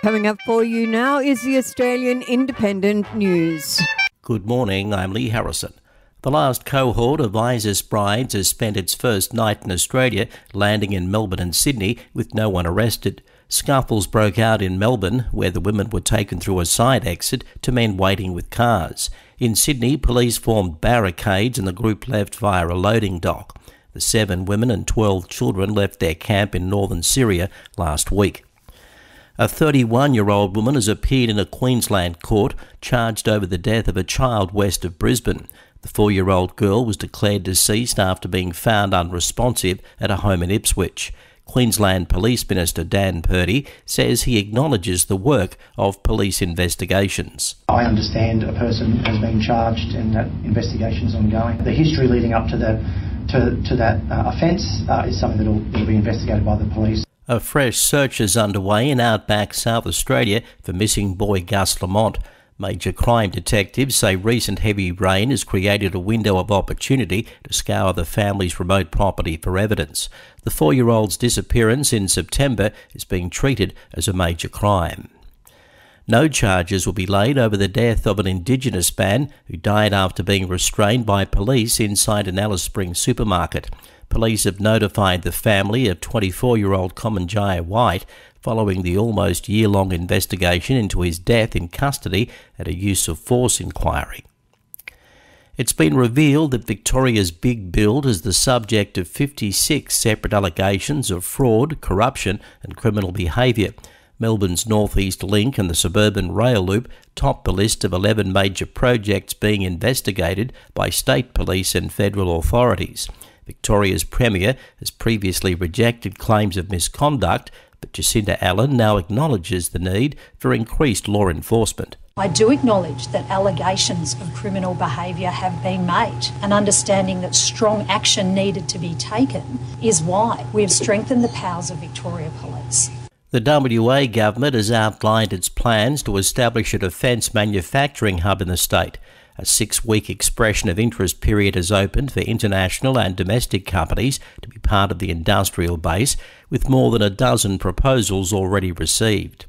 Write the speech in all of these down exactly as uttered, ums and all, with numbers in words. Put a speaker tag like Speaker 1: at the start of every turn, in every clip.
Speaker 1: Coming up for you now is the Australian Independent News.
Speaker 2: Good morning, I'm Lee Harrison. The last cohort of ISIS brides has spent its first night in Australia, landing in Melbourne and Sydney with no one arrested. Scuffles broke out in Melbourne, where the women were taken through a side exit to men waiting with cars. In Sydney, police formed barricades and the group left via a loading dock. The seven women and twelve children left their camp in northern Syria last week. A thirty-one-year-old woman has appeared in a Queensland court charged over the death of a child west of Brisbane. The four-year-old girl was declared deceased after being found unresponsive at a home in Ipswich. Queensland Police Minister Dan Purdy says he acknowledges the work of police investigations.
Speaker 3: I understand a person has been charged and that investigation is ongoing. The history leading up to that, to, to that uh, offence uh, is something that will be investigated by the police.
Speaker 2: A fresh search is underway in outback South Australia for missing boy Gus Lamont. Major crime detectives say recent heavy rain has created a window of opportunity to scour the family's remote property for evidence. The four-year-old's disappearance in September is being treated as a major crime. No charges will be laid over the death of an Indigenous man who died after being restrained by police inside an Alice Springs supermarket. Police have notified the family of twenty-four-year-old Common White following the almost year-long investigation into his death in custody at a use of force inquiry. It's been revealed that Victoria's Big Build is the subject of fifty-six separate allegations of fraud, corruption and criminal behaviour. Melbourne's North East Link and the suburban rail loop top the list of eleven major projects being investigated by state police and federal authorities. Victoria's Premier has previously rejected claims of misconduct, but Jacinta Allen now acknowledges the need for increased law enforcement.
Speaker 4: I do acknowledge that allegations of criminal behaviour have been made, and understanding that strong action needed to be taken is why we have strengthened the powers of Victoria Police.
Speaker 2: The W A government has outlined its plans to establish a defence manufacturing hub in the state. A six-week expression of interest period has opened for international and domestic companies to be part of the industrial base, with more than a dozen proposals already received.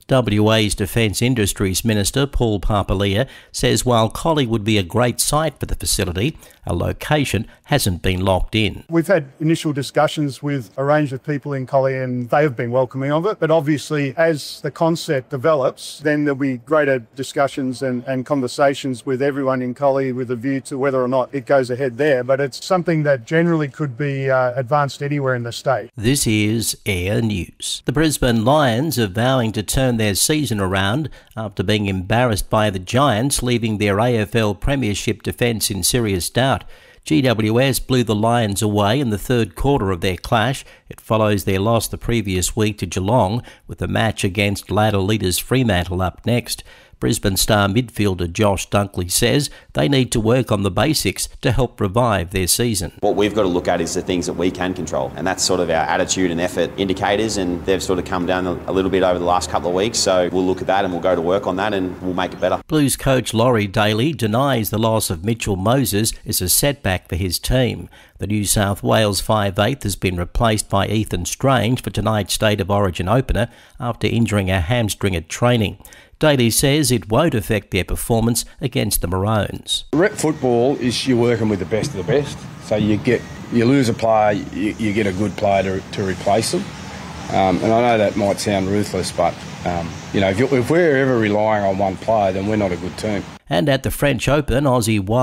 Speaker 2: W A's Defence Industries Minister Paul Papalia says while Collie would be a great site for the facility, a location hasn't been locked in.
Speaker 5: We've had initial discussions with a range of people in Collie and they have been welcoming of it, but obviously as the concept develops then there'll be greater discussions and, and conversations with everyone in Collie with a view to whether or not it goes ahead there, but it's something that generally could be uh, advanced anywhere in the state.
Speaker 2: This is Air News. The Brisbane Lions are vowing to turn their season around after being embarrassed by the Giants, leaving their A F L Premiership defence in serious doubt. G W S blew the Lions away in the third quarter of their clash. It follows their loss the previous week to Geelong, with the match against ladder leaders Fremantle up next. Brisbane star midfielder Josh Dunkley says they need to work on the basics to help revive their season.
Speaker 6: What we've got to look at is the things that we can control, and that's sort of our attitude and effort indicators, and they've sort of come down a little bit over the last couple of weeks, so we'll look at that and we'll go to work on that and we'll make it better.
Speaker 2: Blues coach Laurie Daly denies the loss of Mitchell Moses is a setback for his team. The New South Wales five eighth has been replaced by Ethan Strange for tonight's State of Origin opener after injuring a hamstring at training. Daly says it won't affect their performance against the Maroons.
Speaker 7: Rep football is you're working with the best of the best. So you get you lose a player, you, you get a good player to, to replace them. Um, and I know that might sound ruthless, but um, you know if, if we're ever relying on one player, then we're not a good team.
Speaker 2: And at the French Open, Aussie